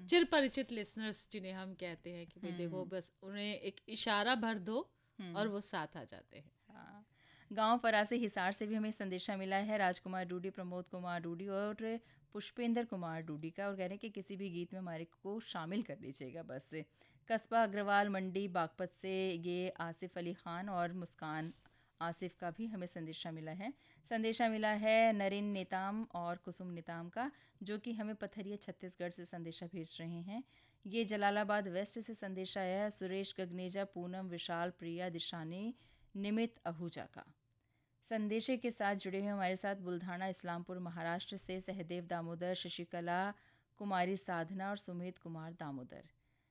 चिरपरिचित listeners जिन्हें हम कहते हैं कि भाई देखो बस उन्हें एक इशारा भर दो और वो साथ आ जाते हैं। हाँ। गांव परासी हिसार से भी हमें संदेशा मिला है राजकुमार डूडी, प्रमोद कुमार डूडी और पुष्पेंद्र कुमार डूडी का, और कह रहे हैं कि किसी भी गीत में हमारे को शामिल कर लीजिएगा बस। कस्बा अग्रवाल मंडी बागपत से ये आसिफ अली खान और मुस्कान आसिफ का भी हमें संदेशा मिला है। संदेशा मिला है नरिन नेताम और कुसुम नेताम का, जो कि हमें पथरिया छत्तीसगढ़ से संदेशा भेज रहे हैं। ये जलालाबाद वेस्ट से संदेशा आया है सुरेश गगनेजा, पूनम, विशाल, प्रिया, दिशानी, निमित आहूजा का। संदेशे के साथ जुड़े हुए हमारे साथ बुल्धाना इस्लामपुर महाराष्ट्र से सहदेव दामोदर, शशिकला कुमारी साधना और सुमित कुमार दामोदर।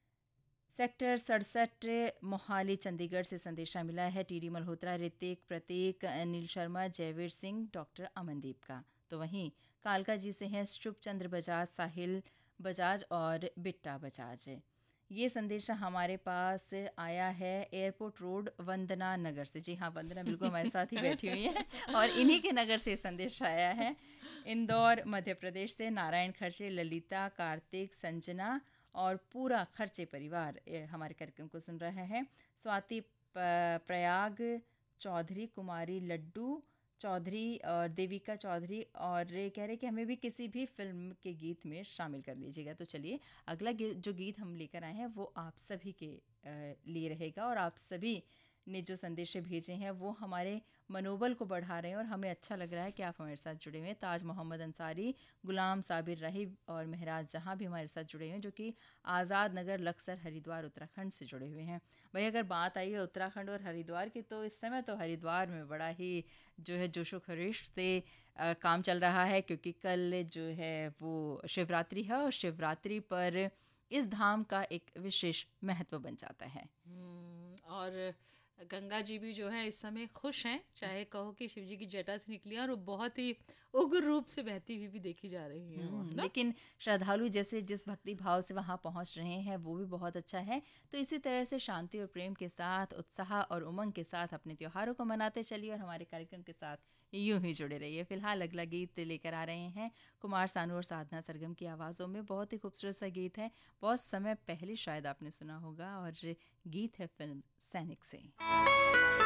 सेक्टर 67 मोहाली चंडीगढ़ से संदेशा मिला है टीडी मल्होत्रा, ऋतिक, प्रतीक, अनिल शर्मा, जयवीर सिंह, डॉक्टर अमनदीप का। तो वहीं कालका जी से हैं शुभ चंद्र बजाज, साहिल बजाज और बिट्टा बजाज। ये संदेशा हमारे पास आया है एयरपोर्ट रोड वंदना नगर से। जी हाँ, वंदना बिल्कुल हमारे साथ ही बैठी हुई है और इन्हीं के नगर से संदेशा आया है। इंदौर मध्य प्रदेश से नारायण खर्चे, ललिता, कार्तिक, संजना और पूरा खर्चे परिवार हमारे कार्यक्रम को सुन रहा है। स्वाति प्रयाग चौधरी, कुमारी लड्डू चौधरी और देविका चौधरी, और कह रहे कि हमें भी किसी भी फिल्म के गीत में शामिल कर लीजिएगा। तो चलिए अगला जो गीत हम लेकर आए हैं वो आप सभी के लिए रहेगा, और आप सभी ने जो संदेश भेजे हैं वो हमारे मनोबल को बढ़ा रहे हैं और हमें अच्छा लग रहा है कि आप हमारे साथ जुड़े हुए हैं। ताज मोहम्मद अंसारी, गुलाम साबिर राही और महराज जहां भी हमारे साथ जुड़े हुए हैं, जो कि आज़ाद नगर लक्सर हरिद्वार उत्तराखंड से जुड़े हुए हैं। भाई अगर बात आई है उत्तराखंड और हरिद्वार की, तो इस समय तो हरिद्वार में बड़ा ही जो है जोशो खरोश से काम चल रहा है, क्योंकि कल जो है वो शिवरात्रि है और शिवरात्रि पर इस धाम का एक विशेष महत्व बन जाता है। और गंगा जी भी जो है इस समय खुश हैं, चाहे कहो कि शिव जी की जटा से निकली और वो बहुत ही उग्र रूप से बहती हुई भी देखी जा रही है वहाँ ना। लेकिन श्रद्धालु जैसे जिस भक्ति भाव से वहाँ पहुँच रहे हैं वो भी बहुत अच्छा है। तो इसी तरह से शांति और प्रेम के साथ, उत्साह और उमंग के साथ अपने त्योहारों को मनाते चलिए और हमारे कार्यक्रम के साथ यूं ही जुड़े रहिए। फिलहाल अगला गीत लेकर आ रहे हैं कुमार सानू और साधना सरगम की आवाज़ों में। बहुत ही खूबसूरत सा गीत है, बहुत समय पहले शायद आपने सुना होगा, और गीत है फिल्म सैनिक से।